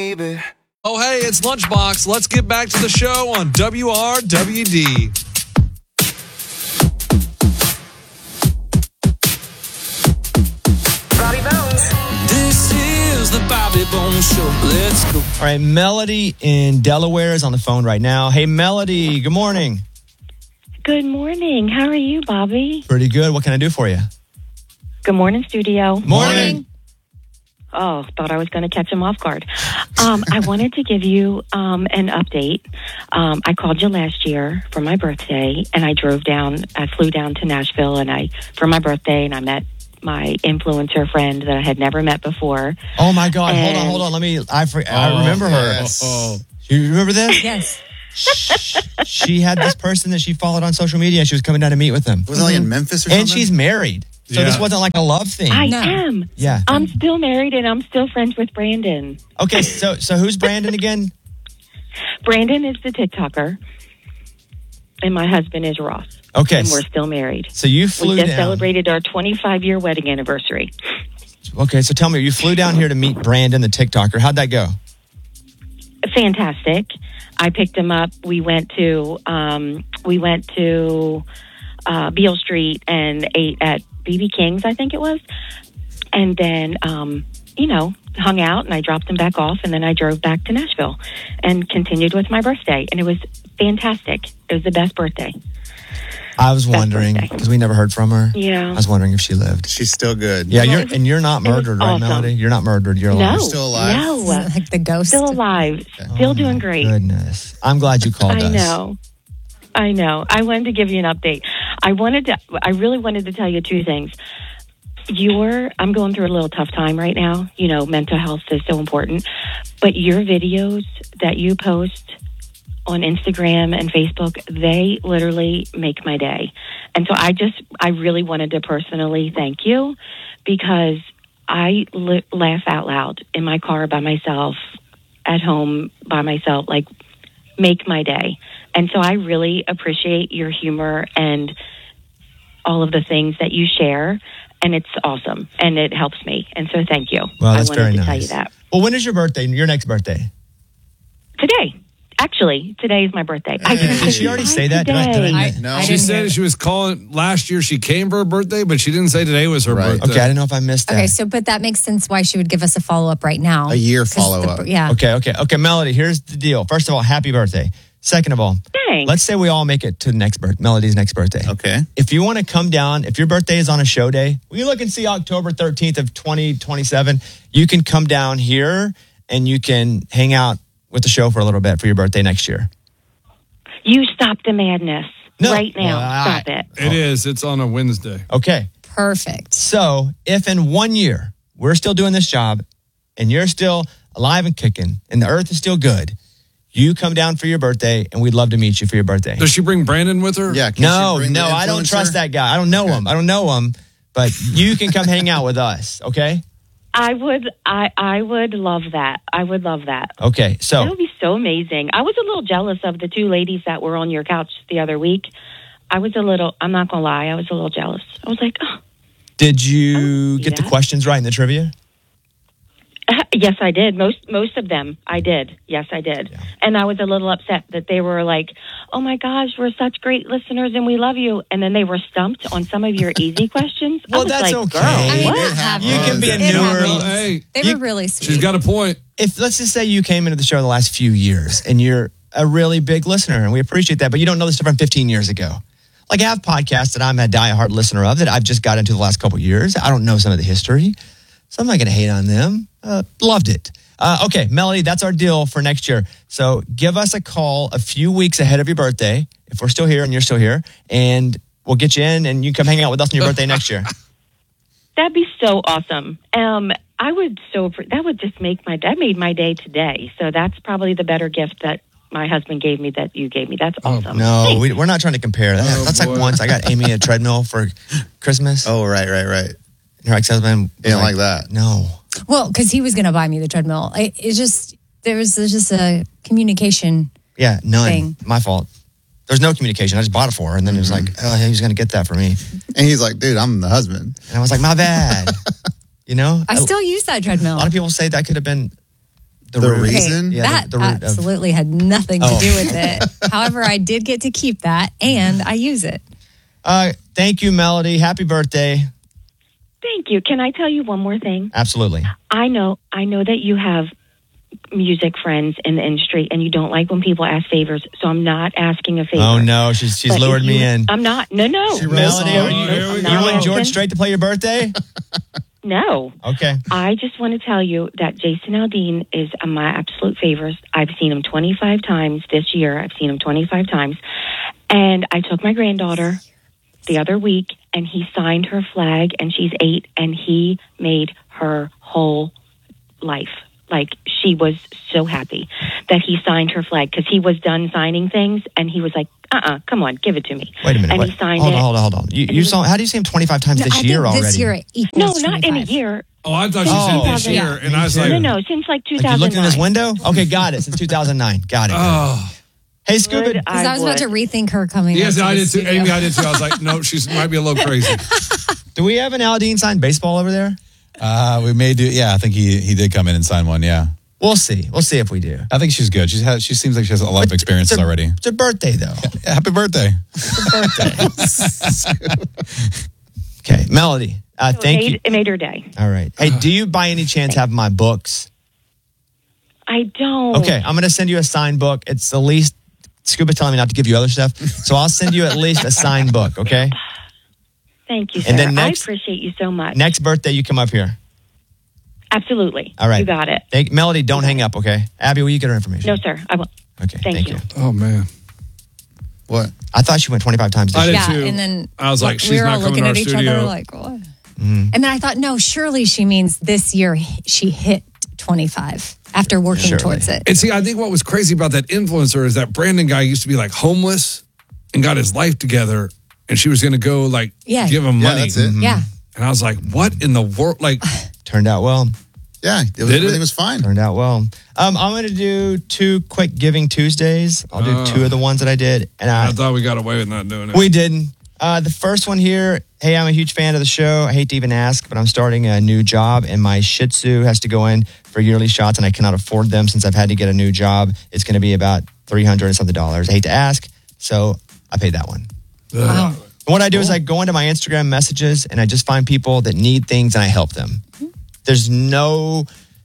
baby. Oh, hey, it's Lunchbox. Let's get back to the show on WRWD. Bobby Bones. This is the Bobby Bones Show. Let's go. All right, Melody in Delaware is on the phone right now. Hey, Melody, good morning. Good morning. How are you, Bobby? Pretty good. What can I do for you? Good morning, studio. Morning. Oh, thought I was going to catch him off guard. I wanted to give you an update. I called you last year for my birthday, and I flew down to Nashville for my birthday, and I met my influencer friend that I had never met before. Oh, my God. And- Hold on. I remember her. Yes. You remember this? Yes. She had this person that she followed on social media, and she was coming down to meet with them. Was it like in Memphis or something? And she's married. So this wasn't like a love thing. I No. am. Yeah. I'm still married, and I'm still friends with Brandon. Okay, so who's Brandon again? Brandon is the TikToker, and my husband is Ross. Okay. And we're still married. So you We flew just down. celebrated our 25-year wedding anniversary. Okay, so tell me, you flew down here to meet Brandon, the TikToker. How'd that go? Fantastic. I picked him up. We went to Beale Street and ate at BB King's, I think it was. And then, hung out, and I dropped him back off, and then I drove back to Nashville and continued with my birthday. And it was fantastic. It was the best birthday. I was wondering, birthday. because we never heard from her. Yeah. I was wondering if she lived. She's still good. Yeah, you're not it was murdered, right, awesome. Melody? You're not murdered. You're No. alive. still alive? No. Like the ghost. Still alive. Still doing great. Goodness. I'm glad you called us. I know. I wanted to give you an update. I really wanted to tell you two things. I'm going through a little tough time right now. You know, mental health is so important. But your videos that you post on Instagram and Facebook, they literally make my day. And so I really wanted to personally thank you, because I laugh out loud in my car by myself, at home by myself, like make my day. And so I really appreciate your humor and all of the things that you share. And it's awesome. And it helps me. And so thank you. Well, that's I very wanted to nice. tell you that. Well, when is your birthday? Your next birthday? Today. Actually, today is my birthday. Did she already say that? Did I No. She said she was calling last year. She came for her birthday, but she didn't say today was her Right. birthday. Okay, I didn't know if I missed that. Okay, but that makes sense why she would give us a follow-up right now. A year 'Cause follow-up. Yeah. Okay, Melody, here's the deal. First of all, happy birthday. Second of all, Thanks. let's say we all make it to Melody's next birthday. Okay. If you want to come down, if your birthday is on a show day, will you look and see October 13th of 2027? You can come down here and you can hang out with the show for a little bit for your birthday next year. You stop the madness No. right now. Well, Stop it. It is. It's on a Wednesday. Okay. Perfect. So if in 1 year we're still doing this job and you're still alive and kicking and the earth is still good, you come down for your birthday and we'd love to meet you for your birthday. Does she bring Brandon with her? Yeah. can No, she bring the I don't influencer? trust that guy. I don't know him. But you can come hang out with us, okay? I would love that. I would love that. Okay, That so would be so amazing. I was a little jealous of the two ladies that were on your couch the other week. I'm not going to lie, I was a little jealous. I was like, oh. did you see get the that. questions right in the trivia? Yes, I did. Most of them, I did. Yes, I did. Yeah. And I was a little upset that they were like, "Oh my gosh, we're such great listeners and we love you." And then they were stumped on some of your easy questions. I Well, was that's like, okay. Girl, I mean, what? it happens. You can be a It newer. happens. Hey, They were really sweet. she's got a point. If let's just say you came into the show the last few years and you're a really big listener and we appreciate that, but you don't know this stuff from 15 years ago. Like I have podcasts that I'm a diehard listener of that I've just got into the last couple of years. I don't know some of the history, so I'm not going to hate on them. Loved it. Okay, Melody, that's our deal for next year. So give us a call a few weeks ahead of your birthday if we're still here and you're still here, and we'll get you in and you can come hang out with us on your birthday next year. That'd be so awesome. That would just make that made my day today. So that's probably the better gift that my husband gave me that you gave me. That's awesome. No, Thanks. we're not trying to compare that. Oh, That's boy. like once I got Amy a treadmill for Christmas. Oh, right. And her ex-husband was Didn't like that. No. Well, because he was going to buy me the treadmill. It's just there was just a communication. Yeah, none. Thing. My fault. There's no communication. I just bought it for her, and then it was like, oh, he was going to get that for me. And he's like, dude, I'm the husband. And I was like, my bad. You know? I still use that A treadmill. lot of people say that could have been The reason? Yeah, that the root of- absolutely had nothing to do with it. However, I did get to keep that, and I use it. Thank you, Melody. Happy birthday. Thank you. Can I tell you one more thing? Absolutely. I know that you have music friends in the industry, and you don't like when people ask favors. So I'm not asking a favor. Oh no, she's But lured if me you- in. I'm not. No. Melody, are you and George straight to play your birthday? No. Okay. I just want to tell you that Jason Aldean is my absolute favorite. I've seen him 25 times this year. I've seen him 25 times. And I took my granddaughter the other week, and he signed her flag, and she's 8, and he made her whole life. Like, she was so happy that he signed her flag, because he was done signing things, and he was like, come on, give it to me. Wait a minute. And wait. he signed Hold it. on. You saw? How do you see him 25 times No, this I year think already? This year it No, equals not in a 25. year. Oh, I thought you said this Yeah. year, and I was like, No, since like Like 2009. you looked in his window? Okay, got it. Since 2009. Got it. oh. Hey, Scuba. Would Because I was about to would. rethink her coming. Yes, into I the did too. studio. Amy, I did too. I was like, no, she might be a little crazy. Do we have an Aldean signed baseball over there? We may do. Yeah, I think he did come in and sign one. Yeah, We'll see. We'll see if we do. I think she's good. She seems like she has a lot of experiences It's her- already. It's her birthday, though. Yeah, happy birthday. Okay, Melody. Thank you. It made her day. All right. Hey, do you by any chance have my books? I don't. Okay, I'm going to send you a signed book. It's the least. Scuba's telling me not to give you other stuff, so I'll send you at least a signed book. Okay. Thank you, sir. And then next- I appreciate you so much. Next birthday, you come up here. Absolutely. All right. You got it. Melody, don't hang up. Okay. Abby, will you get her information? No, sir. I will. Okay. Thank Thank you. you. Oh, man. What? I thought she went 25 times this I year. did Yeah, too. and then I was like, we she's were all not coming looking to our at each studio. other like, what? And then I thought, no, surely she means this year she hit 25 after working Surely. towards it. And see, I think what was crazy about that influencer is that Brandon guy used to be like homeless and got his life together, and she was going to go like Yeah. give him Yeah, money. that's it. Yeah. And I was like, what in the world? Like, Turned out well. Yeah, everything was fine. Turned out well. I'm going to do 2 quick Giving Tuesdays. I'll do 2 of the ones that I did. And I thought we got away with not doing it. we didn't. The first one here, hey, I'm a huge fan of the show. I hate to even ask, but I'm starting a new job, and my Shih Tzu has to go in for yearly shots, and I cannot afford them since I've had to get a new job. It's going to be about $300 and something. I hate to ask, so I paid that one. Wow. And what I do is I go into my Instagram messages, and I just find people that need things, and I help them. There's no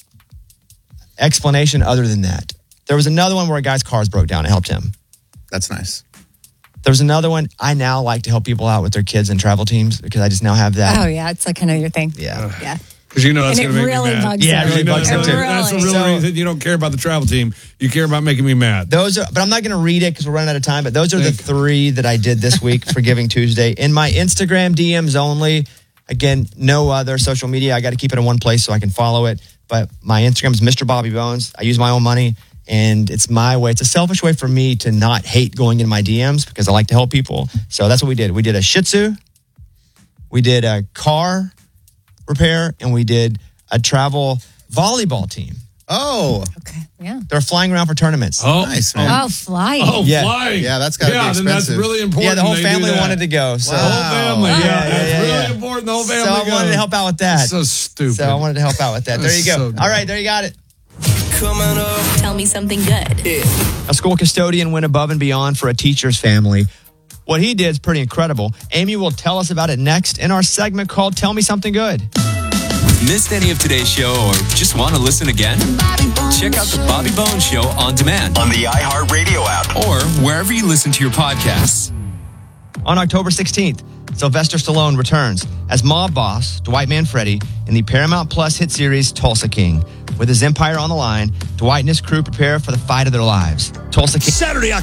explanation other than that. There was another one where a guy's cars broke down. I helped him. That's nice. There's another one. I now like to help people out with their kids and travel teams because I just now have that. Oh, yeah. It's like kind of your thing. Yeah. Yeah. Because you know that's And going it to make really me mad. bugs Yeah, it him. really bugs him that's, too. that's the real So- reason you don't care about the travel team. You care about making me mad. Those are, but I'm not going to read it because we're running out of time. But those are the 3 that I did this week for Giving Tuesday. In my Instagram DMs only. Again, no other social media. I got to keep it in one place so I can follow it. But my Instagram is Mr. Bobby Bones. I use my own money, and it's my way. It's a selfish way for me to not hate going in my DMs because I like to help people. So that's what we did. We did a Shih Tzu, we did a car repair, and we did a travel volleyball team. Oh, Okay. Yeah. They're flying around for tournaments. Oh, nice, man. Oh, flying. oh, Yeah. flying. Yeah, that's gotta be then that's expensive. really important. Yeah, the whole they do family that. wanted to go. So, The whole family. Wow. Yeah, Yeah, that's yeah, really yeah. important. The whole family so I wanted goes. to help out with that. So stupid. So I wanted to help out with that. There you That's go. so good. All right, there you got it. Coming up. Tell me something good. A school custodian went above and beyond for a teacher's family. What he did is pretty incredible. Amy will tell us about it next in our segment called Tell Me Something Good. Missed any of today's show or just want to listen again? Check out the Bobby Bones Show on demand On the iHeartRadio app. or wherever you listen to your podcasts. On October 16th, Sylvester Stallone returns as mob boss Dwight Manfredi in the Paramount Plus hit series Tulsa King. With his empire on the line, Dwight and his crew prepare for the fight of their lives. Tulsa King. Saturday,